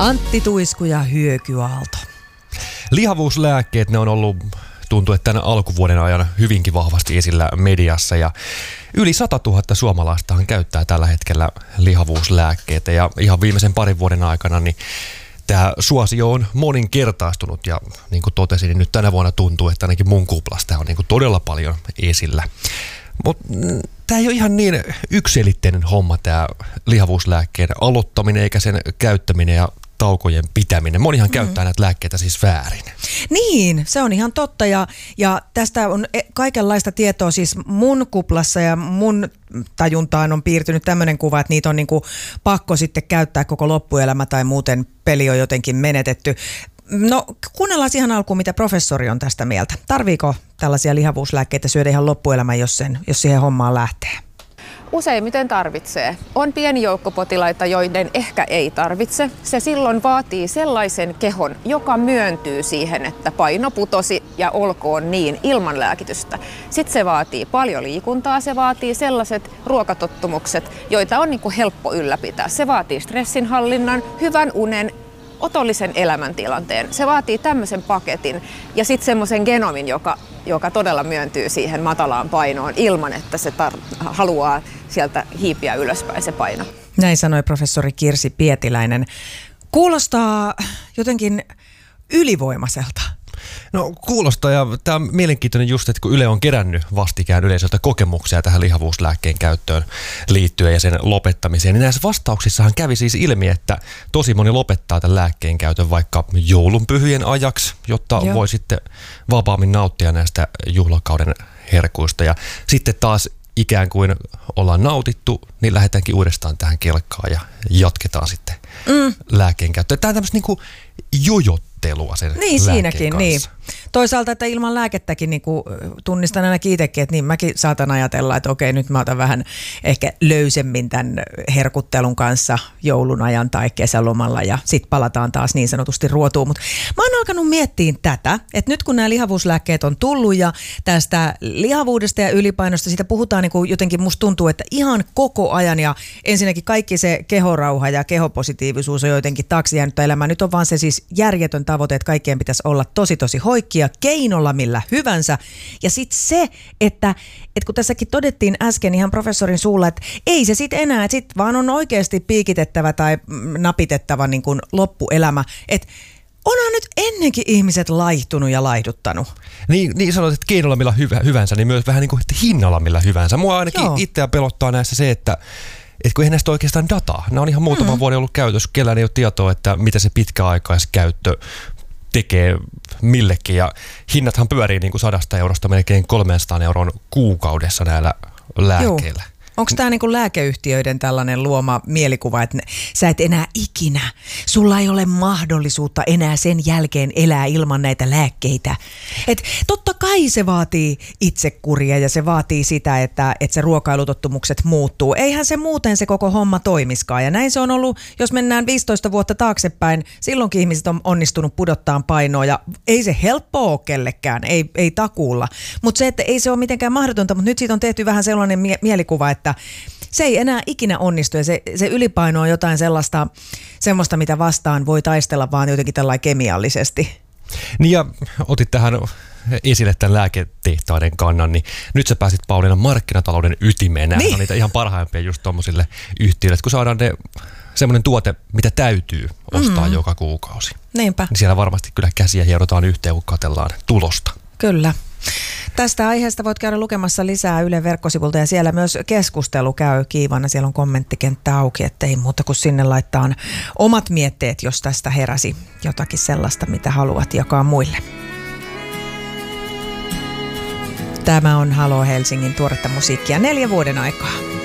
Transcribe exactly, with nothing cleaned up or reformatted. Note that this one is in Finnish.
Antti Tuisku ja Hyökyaalto. Lihavuuslääkkeet, ne on ollut, tuntuu, että tämän alkuvuoden ajan hyvinkin vahvasti esillä mediassa ja yli sata tuhatta suomalaistahan käyttää tällä hetkellä lihavuuslääkkeitä ja ihan viimeisen parin vuoden aikana niin tämä suosio on moninkertaistunut ja niin kuin totesin, niin nyt tänä vuonna tuntuu, että ainakin mun kuplassa tämä on niin kuin todella paljon esillä. Mutta tämä ei ole ihan niin yksiselitteinen homma tämä lihavuuslääkkeen aloittaminen eikä sen käyttäminen ja taukojen pitäminen. Monihan mm. käyttää näitä lääkkeitä siis väärin. Niin, se on ihan totta ja, ja tästä on kaikenlaista tietoa siis mun kuplassa ja mun tajuntaan on piirtynyt tämmöinen kuva, että niitä on niinku pakko sitten käyttää koko loppuelämä tai muuten peli on jotenkin menetetty. No kuunnellaan ihan alkuun, mitä professori on tästä mieltä. Tarviiko tällaisia lihavuuslääkkeitä syödä ihan loppuelämän, jos, sen, jos siihen hommaan lähtee? Useimmiten tarvitsee. On pieni joukko potilaita, joiden ehkä ei tarvitse. Se silloin vaatii sellaisen kehon, joka myöntyy siihen, että paino putosi ja olkoon niin ilman lääkitystä. Sitten se vaatii paljon liikuntaa, se vaatii sellaiset ruokatottumukset, joita on niin kuin helppo ylläpitää. Se vaatii stressinhallinnan, hyvän unen, otollisen elämäntilanteen. Se vaatii tämmöisen paketin ja sitten semmoisen genomin, joka, joka todella myöntyy siihen matalaan painoon ilman, että se tar- haluaa sieltä hiipiä ylöspäin se paino. Näin sanoi professori Kirsi Pietiläinen. Kuulostaa jotenkin ylivoimaiselta. No kuulostaa ja tämä on mielenkiintoinen just, että kun Yle on kerännyt vastikään yleisöltä kokemuksia tähän lihavuuslääkkeen käyttöön liittyen ja sen lopettamiseen, niin näissä vastauksissahan kävi siis ilmi, että tosi moni lopettaa tämän lääkkeen käytön vaikka joulunpyhien ajaksi, jotta Joo. voi sitten vapaammin nauttia näistä juhlakauden herkuista ja sitten taas ikään kuin ollaan nautittu, niin lähdetäänkin uudestaan tähän kelkkaan ja jatketaan sitten mm. lääkkeen käyttöön. Tämä on tämmöistä niin kuin jojottelua sen Niin siinäkin, kanssa. niin. Toisaalta, että ilman lääkettäkin niin kuin tunnistan ainakin itsekin, että niin mäkin saatan ajatella, että okei, nyt mä otan vähän ehkä löysemmin tämän herkuttelun kanssa joulun ajan tai kesälomalla ja sitten palataan taas niin sanotusti ruotuun. Mutta mä oon alkanut miettiä tätä, että nyt kun nämä lihavuuslääkkeet on tullut ja tästä lihavuudesta ja ylipainosta, siitä puhutaan niin kuin jotenkin musta tuntuu, että ihan koko ajan ja ensinnäkin kaikki se kehorauha ja kehopositiivisuus on jotenkin taakse jäänyttä elämää. Nyt on vaan se siis järjetön tavoite, että kaikkien pitäisi olla tosi tosi hoikkia keinolla millä hyvänsä. Ja sitten se, että, että kun tässäkin todettiin äsken ihan professorin suulla, että ei se sitten enää, että sitten vaan on oikeasti piikitettävä tai napitettava niin kuin loppuelämä. Että onhan nyt ennenkin ihmiset laihtunut ja laihduttanut. Niin, niin sanoit, että keinolla millä hyvä, hyvänsä, niin myös vähän niin kuin että hinnalla millä hyvänsä. Mua ainakin Joo. itseä pelottaa näissä se, että että kun eihän näistä oikeastaan dataa. Nämä on ihan muutaman mm-hmm. vuoden ollut käytössä. Kellään ei ole tietoa, että mitä se pitkäaikaiskäyttö tekee millekin. Ja hinnathan pyörii niin kuin sadasta eurosta melkein kolmesataa euron kuukaudessa näillä lääkkeillä. Joo. Onko tämä niinku lääkeyhtiöiden tällainen luoma mielikuva, että sä et enää ikinä, sulla ei ole mahdollisuutta enää sen jälkeen elää ilman näitä lääkkeitä? Et totta kai se vaatii itsekuria ja se vaatii sitä, että, että se ruokailutottumukset muuttuu. Eihän se muuten se koko homma toimiskaan. Ja näin se on ollut, jos mennään viisitoista vuotta taaksepäin, silloinkin ihmiset on onnistunut pudottaa painoa ja ei se helppoa ole kellekään, ei, ei takuulla. Mutta se, että ei se ole mitenkään mahdotonta, mutta nyt siitä on tehty vähän sellainen mie- mielikuva, että että se ei enää ikinä onnistu ja se, se ylipaino on jotain sellaista, semmoista, mitä vastaan voi taistella vaan jotenkin tällainen kemiallisesti. Niin ja otit tähän esille tämän lääketehtaiden kannan, niin nyt sä pääsit Pauliina markkinatalouden ytimeen. Nämä niin. on niitä ihan parhaimpia just tommosille yhtiöille, kun saadaan ne semmoinen tuote, mitä täytyy ostaa mm. joka kuukausi. Niinpä. Niin siellä varmasti kyllä käsiä hierotaan yhteen, kun katsellaan tulosta. Kyllä. Tästä aiheesta voit käydä lukemassa lisää Ylen verkkosivulta ja siellä myös keskustelu käy kiivana. Siellä on kommenttikenttä auki, ettei muuta kuin sinne laittaa omat mietteet, jos tästä heräsi jotakin sellaista, mitä haluat jakaa muille. Tämä on Halo Helsingin tuoretta musiikkia neljä vuoden aikaa.